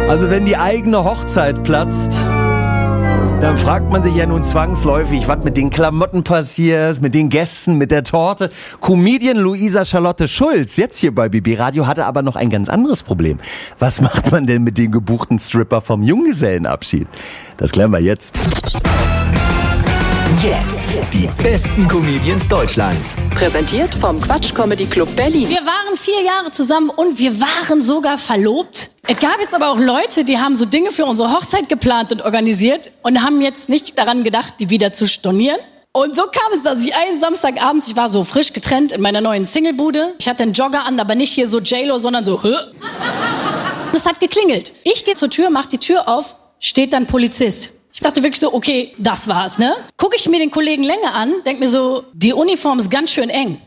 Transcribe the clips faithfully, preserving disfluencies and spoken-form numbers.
Also wenn die eigene Hochzeit platzt, dann fragt man sich ja nun zwangsläufig, was mit den Klamotten passiert, mit den Gästen, mit der Torte. Comedian Luisa Charlotte Schulz, jetzt hier bei B B Radio, hatte aber noch ein ganz anderes Problem. Was macht man denn mit dem gebuchten Stripper vom Junggesellenabschied? Das klären wir jetzt. Jetzt die besten Comedians Deutschlands. Präsentiert vom Quatsch Comedy Club Berlin. Wir waren vier Jahre zusammen und wir waren sogar verlobt. Es gab jetzt aber auch Leute, die haben so Dinge für unsere Hochzeit geplant und organisiert und haben jetzt nicht daran gedacht, die wieder zu stornieren. Und so kam es, dass ich einen Samstagabend, ich war so frisch getrennt in meiner neuen Singlebude. Ich hatte einen Jogger an, aber nicht hier so J-Lo, sondern so Hö. Das hat geklingelt. Ich gehe zur Tür, mach die Tür auf, steht dann Polizist. Ich dachte wirklich so, okay, das war's, ne? Gucke ich mir den Kollegen länger an, denk mir so, die Uniform ist ganz schön eng.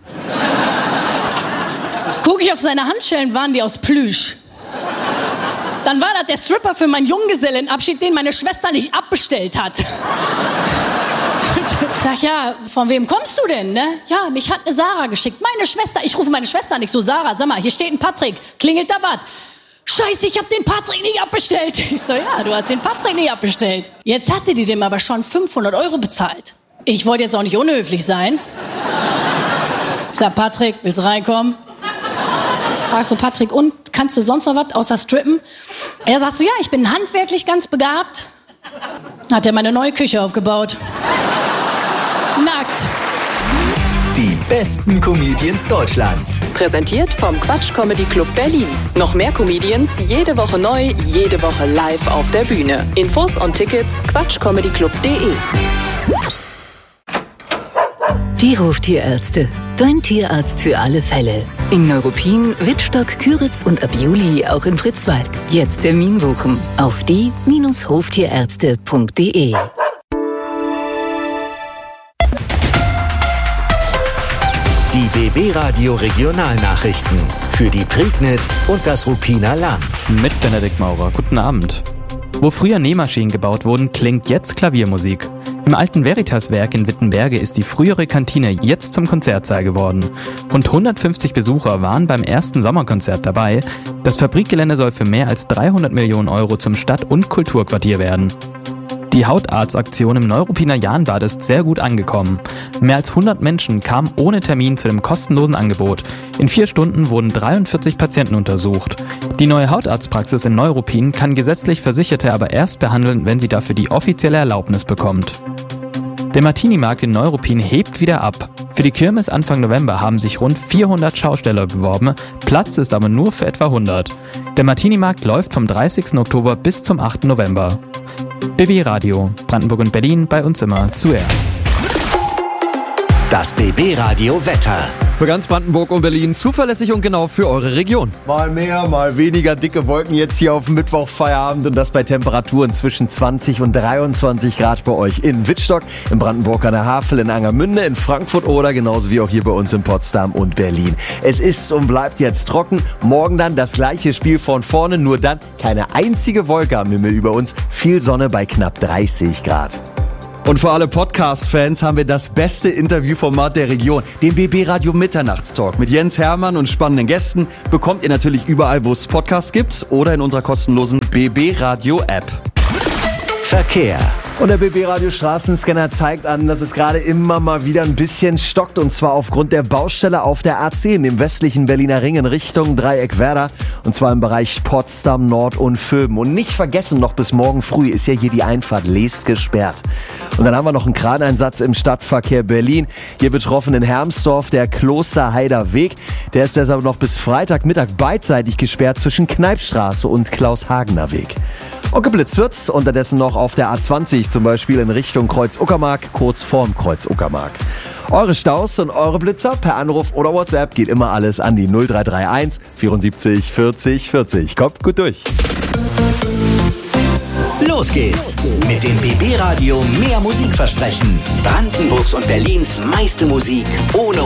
Gucke ich auf seine Handschellen, waren die aus Plüsch. Dann war das der Stripper für meinen Junggesellenabschied, den meine Schwester nicht abbestellt hat. Ich sag, ja, von wem kommst du denn, ne? Ja, mich hat eine Sarah geschickt. Meine Schwester, ich rufe meine Schwester nicht so, Sarah, sag mal, hier steht ein Patrick, klingelt da was? Scheiße, ich hab den Patrick nicht abbestellt. Ich so, ja, du hast den Patrick nicht abbestellt. Jetzt hatte die dem aber schon fünfhundert Euro bezahlt. Ich wollte jetzt auch nicht unhöflich sein. Ich sag, Patrick, willst du reinkommen? Ich frag so, Patrick, und kannst du sonst noch was außer strippen? Er sagt so, ja, ich bin handwerklich ganz begabt. Hat er meine neue Küche aufgebaut. Nackt. Die besten Comedians Deutschlands. Präsentiert vom Quatsch Comedy Club Berlin. Noch mehr Comedians, jede Woche neu, jede Woche live auf der Bühne. Infos und Tickets quatschcomedyclub punkt de. Die Hoftierärzte. Dein Tierarzt für alle Fälle. In Neuruppin, Wittstock, Küritz und ab Juli auch in Fritzwalk. Jetzt Termin buchen auf die Hoftierärzte punkt de. Die B B Radio Regionalnachrichten für die Prignitz und das Ruppiner Land. Mit Benedikt Maurer. Guten Abend. Wo früher Nähmaschinen gebaut wurden, klingt jetzt Klaviermusik. Im alten Veritas-Werk in Wittenberge ist die frühere Kantine jetzt zum Konzertsaal geworden. Rund hundertfünfzig Besucher waren beim ersten Sommerkonzert dabei. Das Fabrikgelände soll für mehr als dreihundert Millionen Euro zum Stadt- und Kulturquartier werden. Die Hautarztaktion im Neuruppiner Jahnbad ist sehr gut angekommen. Mehr als hundert Menschen kamen ohne Termin zu dem kostenlosen Angebot. In vier Stunden wurden dreiundvierzig Patienten untersucht. Die neue Hautarztpraxis in Neuruppin kann gesetzlich Versicherte aber erst behandeln, wenn sie dafür die offizielle Erlaubnis bekommt. Der Martini-Markt in Neuruppin hebt wieder ab. Für die Kirmes Anfang November haben sich rund vierhundert Schausteller beworben, Platz ist aber nur für etwa hundert. Der Martini-Markt läuft vom dreißigsten Oktober bis zum achten November. B B Radio, Brandenburg und Berlin, bei uns immer zuerst. Das B B Radio Wetter. Für ganz Brandenburg und Berlin zuverlässig und genau für eure Region. Mal mehr, mal weniger dicke Wolken jetzt hier auf dem Mittwochfeierabend und das bei Temperaturen zwischen zwanzig und dreiundzwanzig Grad bei euch in Wittstock, in Brandenburg an der Havel, in Angermünde, in Frankfurt oder genauso wie auch hier bei uns in Potsdam und Berlin. Es ist und bleibt jetzt trocken. Morgen dann das gleiche Spiel von vorne, nur dann keine einzige Wolke am Himmel über uns. Viel Sonne bei knapp dreißig Grad. Und für alle Podcast-Fans haben wir das beste Interviewformat der Region, den B B Radio Mitternachtstalk mit Jens Hermann und spannenden Gästen. Bekommt ihr natürlich überall, wo es Podcasts gibt oder in unserer kostenlosen B B Radio App. Verkehr. Und der B B Radio Straßenscanner zeigt an, dass es gerade immer mal wieder ein bisschen stockt. Und zwar aufgrund der Baustelle auf der A zehn im westlichen Berliner Ring in Richtung Dreieck-Werder. Und zwar im Bereich Potsdam, Nord und Vöben. Und nicht vergessen, noch bis morgen früh ist ja hier die Einfahrt Leest gesperrt. Und dann haben wir noch einen Kraneinsatz im Stadtverkehr Berlin. Hier betroffen in Hermsdorf der Klosterheider Weg. Der ist deshalb noch bis Freitagmittag beidseitig gesperrt zwischen Kneipstraße und Klaus-Hagener Weg. Und geblitzt wird's unterdessen noch auf der A zwanzig, zum Beispiel in Richtung Kreuz-Uckermark, kurz vorm Kreuz-Uckermark. Eure Staus und eure Blitzer per Anruf oder WhatsApp geht immer alles an die null drei drei eins vierundsiebzig vierzig vierzig. Kommt gut durch. Los geht's mit dem B B Radio Mehr Musikversprechen. Brandenburgs und Berlins meiste Musik ohne